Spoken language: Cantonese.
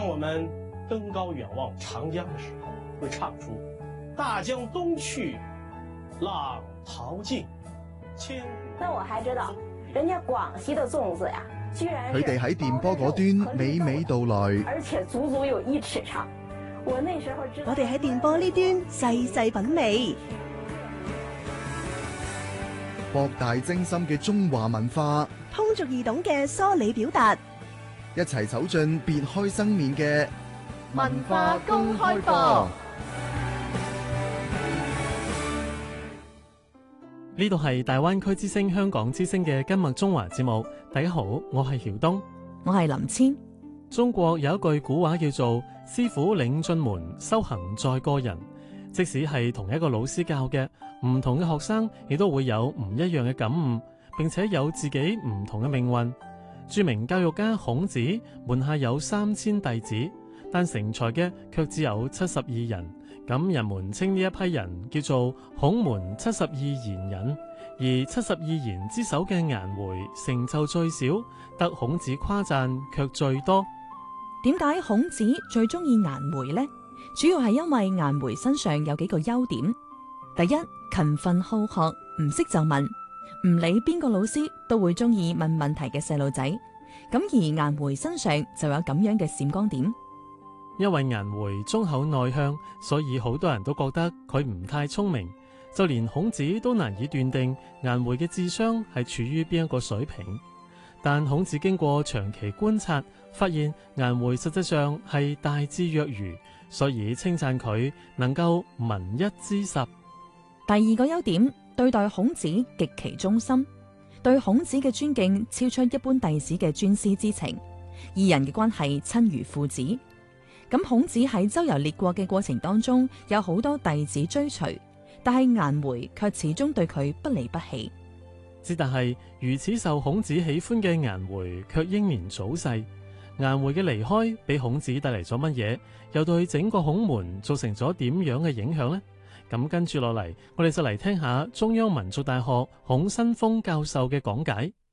当我们登高远望长江的时候，会唱出大江东去，浪淘尽，千古。 那我還知道，人家廣西的粽子呀，居然佢哋喺電波嗰端娓娓道來， 而且足足有1尺長。我那時候知道， 我哋喺電波呢端細細品味， 博大精深嘅中華文化， 通俗易懂嘅梳理表達， 一齊走進別開生面嘅文化公開課。 呢度係大灣區之聲香港之聲嘅今日中華節目。大家好，我係曉東， 我係林千。 中國有一句古話叫做師傅領進門，修行在個人。即使係同一個老師教嘅，唔同嘅學生亦都會有唔一樣嘅感悟，並且有自己唔同嘅命運。著名教育家孔子門下有3000弟子，但成才嘅卻只有72人。咁人們稱呢一批人叫做孔門72賢人，而72賢之首嘅顏回成就最少，得孔子誇讚卻最多。 點解孔子最中意顏回呢？主要係因為顏回身上有幾個優點。第一，勤奮好學，唔識就問，唔理邊個老師都會中意問問題嘅細路仔。咁而顏回身上就有咁樣嘅閃光點。 因為顏回忠厚內向，所以好多人都覺得佢唔太聰明，就連孔子都難以斷定顏回嘅智商係處於邊一個水平。但孔子經過長期觀察，發現顏回實際上係大智若愚，所以稱讚佢能夠聞一知十。 第二個優點，對待孔子極其忠心，對孔子嘅尊敬超出一般弟子嘅尊師之情，二人嘅關係親如父子。咁孔子喺周遊列國嘅過程當中，有好多弟子追隨，但係顏回卻始終對佢不離不棄。 之但係如此受孔子喜歡嘅顏回卻英年早逝。顏回嘅離開俾孔子帶嚟咗乜嘢？又對整個孔門造成咗點樣嘅影響呢？咁跟住落嚟，我哋就嚟聽下中央民族大學孔新峰教授嘅講解。